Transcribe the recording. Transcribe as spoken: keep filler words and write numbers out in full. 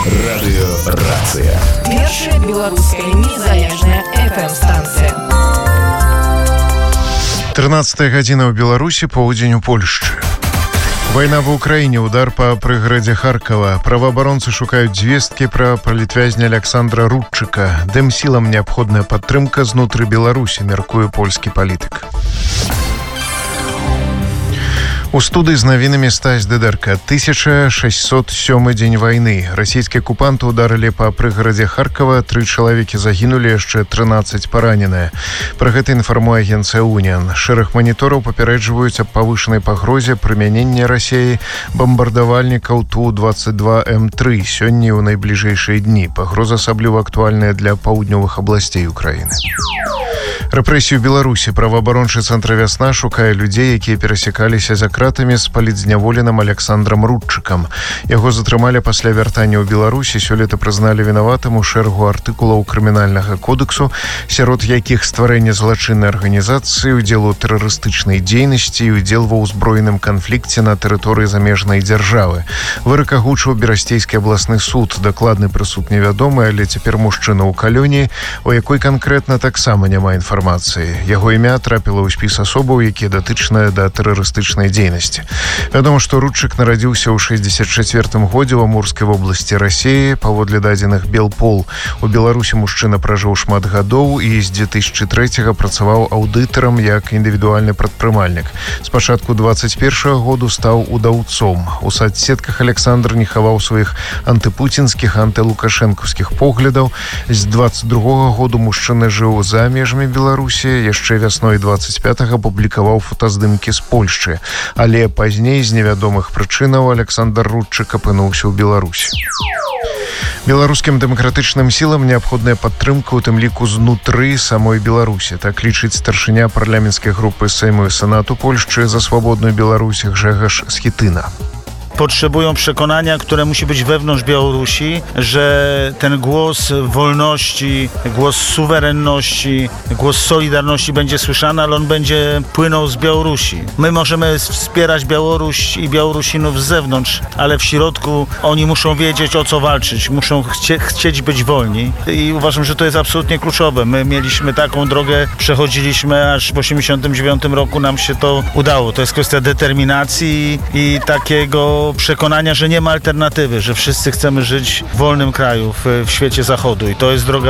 Радыёрацыя. Першая беларуская незалежная эф эм-станцыя. тринадцатая гадзіна ў Беларусі, поўдзень у Польшчы. Вайна ва ўкраіне, удар па прыгарадзе Харкова. Праваабаронцы шукаюць звесткі пра палітвязня Александра Рудчыка. Дэмсілам неабходная падтрымка знутры Беларусі, мяркуе польскі палітык. У студыі з навінамі Стась Дыдарка. тысяча шэсцьсот сёмы дзень вайны. Расійскія акупанты ударылі па прыгарадзе Харкова. Тры чалавекі загінулі, яшчэ трынаццаць параненыя. Пра гэта інфармуе агенцыя Уніан. Шэраг манітораў папярэджваюць аб павышанай пагрозе прымянення Расіі бамбардавальнікаў Ту двадцать два эм три сёння і ў найбліжэйшыя дні. Пагроза асабліва актуальная для паўднёвых абласцей Украіны. Рэпрэсію Беларусі. Праваабарончы цэнтр «Вясна» шукае людзей, якія перасякаліся за кратамі з палітзняволеным Александрам Рудчыкам. Яго затрымалі пасля вяртання ў Беларусі, сёлета прызналі вінаватым у шэрагу артыкулаў крымінальнага кодексу, сярод якіх стварэнне злачыннай арганізацыі, удзел у тэрарыстычнай дзейнасці і удзел ва ўзброеным канфлікце на тэрыторыі замежнай дзяржавы. Вырак агучыў Берасцейскі абласны суд. Дакладны прысуд невядомы, але цяпер мужчына ў калоніі, у якой канкрэтна таксама няма інфармацыі. Яго імя трапіла ў спіс асобаў, якія датычныя да тэрарыстычнай дзейнасці. Вядома, што Рудчык нарадзіўся ў шэсцьдзесят чацвёртым годзе ў Амурскай вобласці Расіі. Паводле дадзеных Белпол, у Беларусі мужчына пражыў шмат гадоў і з дзве тысячы трэцяга працаваў аўдытарам як індывідуальны прадпрымальнік. З пачатку двадцать першага году стаў удаўцом. У сацсетках Александр не хаваў сваіх антыпуцінскіх, антылукашэнкаўскіх поглядаў. З двадцать другога году мужчына жыў за межамі Беларусі. Яшчэ вясной двадцать пятага публікаваў фотаздымкі з Польшчы. Але пазней з невядомых прычынаў Александр Рудчык апынуўся ў Беларусі. Беларускім дэмакратычным сілам неабходная падтрымка, у тым ліку знутры самой Беларусі. Так лічыць старшыня парламенцкай групы Сейму і Сенату Польшчы за свободную Беларусь Grzegorz Schetyna. Potrzebują przekonania, które musi być wewnątrz Białorusi, że ten głos wolności, głos suwerenności, głos solidarności będzie słyszany, ale on będzie płynął z Białorusi. My możemy wspierać Białoruś i Białorusinów z zewnątrz, ale w środku oni muszą wiedzieć, o co walczyć, muszą chcie, chcieć być wolni i uważam, że to jest absolutnie kluczowe. My mieliśmy taką drogę, przechodziliśmy, aż w osiemdziesiątym dziewiątym roku nam się to udało. To jest kwestia determinacji i takiego przekonania, że nie ma alternatywy, że wszyscy chcemy żyć w wolnym kraju, w, w świecie zachodu i to jest droga